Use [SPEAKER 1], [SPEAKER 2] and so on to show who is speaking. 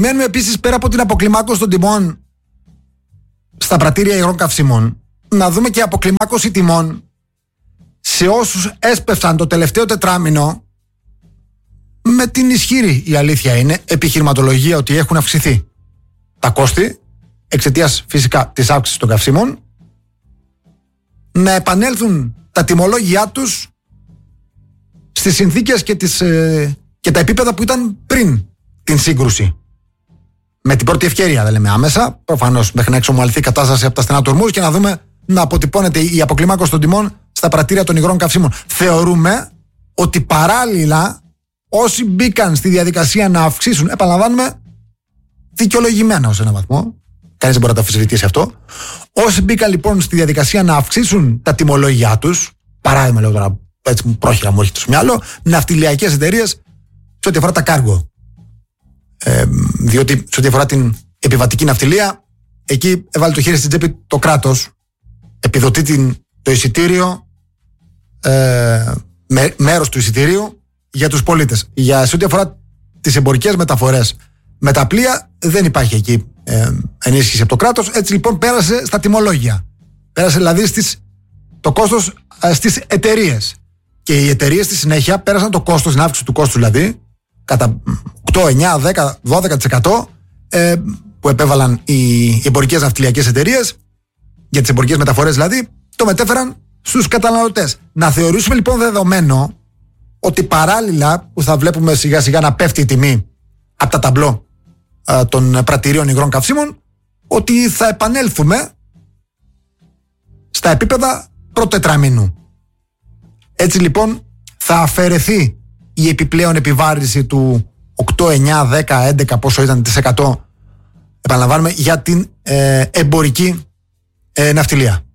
[SPEAKER 1] Μένουμε επίσης πέρα από την αποκλιμάκωση των τιμών στα πρατήρια υγρών καυσίμων, να δούμε και αποκλιμάκωση τιμών σε όσους έσπευσαν το τελευταίο τετράμινο με την ισχυρή, η αλήθεια είναι, επιχειρηματολογία ότι έχουν αυξηθεί τα κόστη εξαιτίας φυσικά της αύξησης των καυσίμων, να επανέλθουν τα τιμολόγια τους στις συνθήκες και τα επίπεδα που ήταν πριν την σύγκρουση. Με την πρώτη ευκαιρία, δεν λέμε άμεσα, προφανώς μέχρι να εξομαλυνθεί η κατάσταση από τα στενά του Ορμούζ και να δούμε να αποτυπώνεται η αποκλιμάκωση των τιμών στα πρατήρια των υγρών καυσίμων. Θεωρούμε ότι παράλληλα όσοι μπήκαν στη διαδικασία να αυξήσουν, επαναλαμβάνουμε, δικαιολογημένα ως έναν βαθμό, κανείς δεν μπορεί να το αμφισβητήσει αυτό, όσοι μπήκαν λοιπόν στη διαδικασία να αυξήσουν τα τιμολόγια τους, παράδειγμα λέω τώρα, έτσι πρόχειρα μου έρχεται στο μυαλό, ναυτιλιακές εταιρείες σε ό,τι αφορά τα κάργο. Διότι σε ό,τι αφορά την επιβατική ναυτιλία, εκεί έβαλε το χέρι στην τσέπη το κράτος, επιδοτεί το εισιτήριο, μέρος του εισιτήριου για τους πολίτες. Σε ό,τι αφορά τις εμπορικές μεταφορές με τα πλοία, δεν υπάρχει εκεί ενίσχυση από το κράτος. Έτσι λοιπόν πέρασε στα τιμολόγια. Πέρασε δηλαδή το κόστος στις εταιρείες. Και οι εταιρείες στη συνέχεια πέρασαν το κόστος, την αύξηση του κόστους δηλαδή, κατά 8, 9, 10, 12% που επέβαλαν οι εμπορικές ναυτιλιακές εταιρείες, για τις εμπορικές μεταφορές δηλαδή, το μετέφεραν στους καταναλωτές. Να θεωρήσουμε λοιπόν δεδομένο ότι παράλληλα που θα βλέπουμε σιγά σιγά να πέφτει η τιμή από τα ταμπλό των πρατηρίων υγρών καυσίμων, ότι θα επανέλθουμε στα επίπεδα πρωτετραμήνου. Έτσι λοιπόν θα αφαιρεθεί η επιπλέον επιβάρυνση του 8, 9, 10, 11 πόσο ήταν τις 100, επαναλαμβάνουμε, για την εμπορική ναυτιλία.